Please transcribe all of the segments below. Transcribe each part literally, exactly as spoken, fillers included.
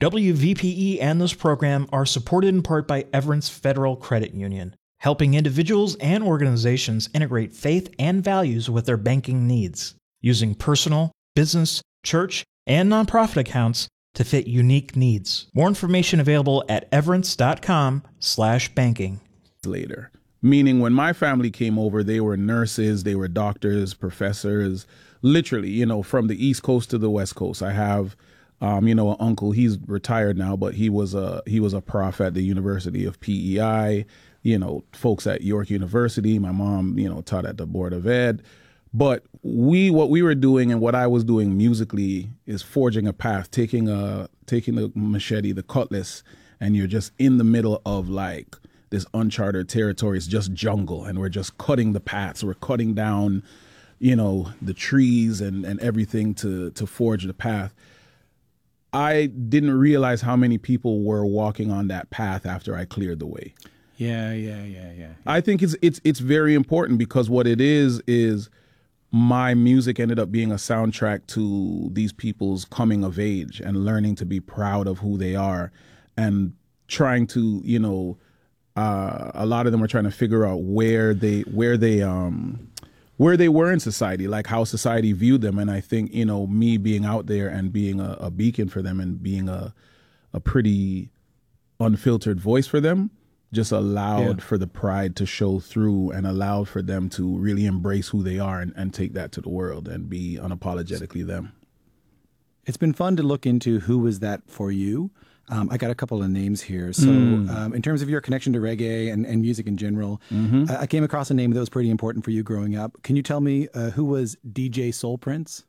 W V P E and this program are supported in part by Everence Federal Credit Union, helping individuals and organizations integrate faith and values with their banking needs, using personal, business, church, and nonprofit accounts to fit unique needs. More information available at everence.com slash banking. Later. Meaning when my family came over, they were nurses, they were doctors, professors, literally, you know, from the East Coast to the West Coast. I have, um, you know, an uncle, he's retired now, but he was a, he was a prof at the University of P E I, you know, folks at York University. My mom, you know, taught at the Board of Ed. But we, what we were doing and what I was doing musically is forging a path, taking a, taking the machete, the cutlass, and you're just in the middle of like this uncharted territory. It's just jungle, and we're just cutting the paths. We're cutting down, you know, the trees and, and everything to, to forge the path. I didn't realize how many people were walking on that path after I cleared the way. Yeah, yeah, yeah, yeah. yeah. I think it's, it's, it's very important because what it is, is my music ended up being a soundtrack to these people's coming of age and learning to be proud of who they are and trying to, you know, uh, a lot of them are trying to figure out where they, where they, um, where they were in society, like how society viewed them. And I think, you know, me being out there and being a, a beacon for them and being a, a pretty unfiltered voice for them just allowed yeah. for the pride to show through and allowed for them to really embrace who they are and, and take that to the world and be unapologetically them. It's been fun to look into who was that for you. Um, I got a couple of names here. So Mm. um, in terms of your connection to reggae and, and music in general, Mhm. I, I came across a name that was pretty important for you growing up. Can you tell me uh, who was D J Soul Prince?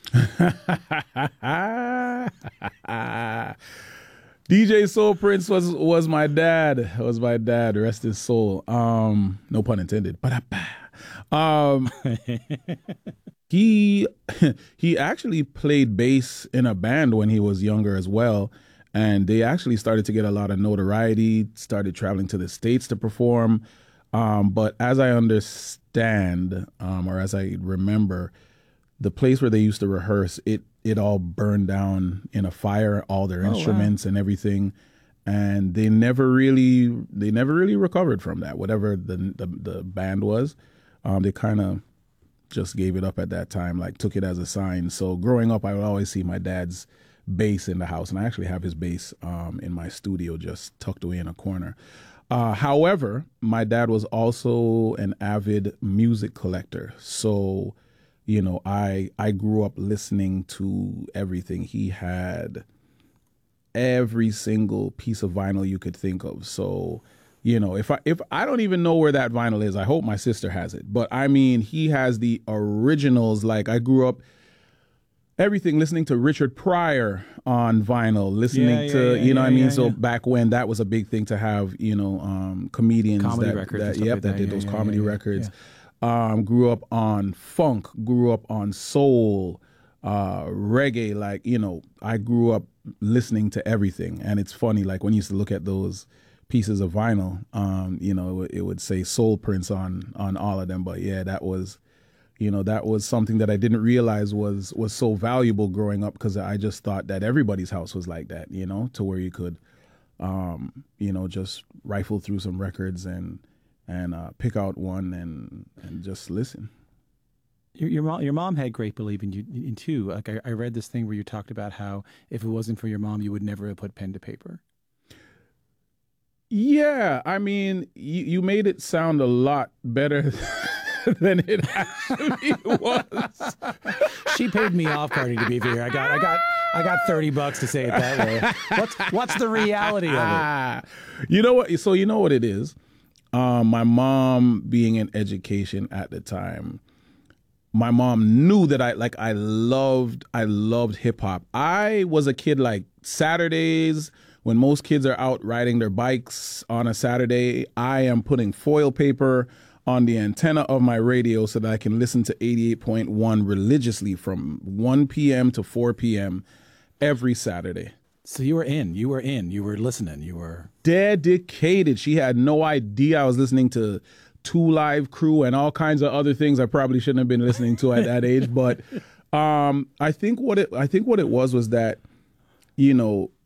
D J Soul Prince was was my dad. Was my dad. Rest his soul. Um, no pun intended. Um, he he actually played bass in a band when he was younger as well, and they actually started to get a lot of notoriety. Started traveling to the States to perform. Um, but as I understand, um, or as I remember, the place where they used to rehearse, it it all burned down in a fire, all their Oh, instruments wow. and everything. And they never really they never really recovered from that, whatever the the, the band was. Um, they kind of just gave it up at that time, like took it as a sign. So growing up, I would always see my dad's bass in the house. And I actually have his bass um, in my studio just tucked away in a corner. Uh, however, my dad was also an avid music collector. So you know, I I grew up listening to everything. He had every single piece of vinyl you could think of. So, you know, if I if I don't even know where that vinyl is, I hope my sister has it. But I mean, he has the originals. Like I grew up everything listening to Richard Pryor on vinyl, listening Yeah, yeah, to, yeah, you know yeah, what I mean? yeah, So yeah. back when that was a big thing to have, you know, um, comedians Comedy that, records and that, stuff yep, like that that. did Yeah, those yeah, comedy yeah, yeah, records. Um, grew up on funk, grew up on soul, uh, reggae. Like, you know, I grew up listening to everything. And it's funny, like when you used to look at those pieces of vinyl, um, you know, it, would- it would say Soul Prince on, on all of them. But yeah, that was, you know, that was something that I didn't realize was, was so valuable growing up, because I just thought that everybody's house was like that, you know, to where you could, um, you know, just rifle through some records and, and uh, pick out one and and just listen. Your, your mom, your mom had great belief in you in too. Like I, I read this thing where you talked about how if it wasn't for your mom, you would never have put pen to paper. Yeah, I mean, you, you made it sound a lot better than it actually was. She paid me off, Cardi, to be fair. I got, I got, I got thirty bucks to say it that way. What's what's the reality of it? You know what? So you know what it is. Um, my mom being in education at the time, my mom knew that I like I loved I loved hip hop. I was a kid like Saturdays when most kids are out riding their bikes on a Saturday. I am putting foil paper on the antenna of my radio so that I can listen to eighty-eight point one religiously from one p.m. to four p.m. every Saturday. So you were in, you were in, you were listening, you were Dedicated. She had no idea I was listening to Two Live Crew and all kinds of other things I probably shouldn't have been listening to at that age. But um, I think what it I think what it was was that, you know,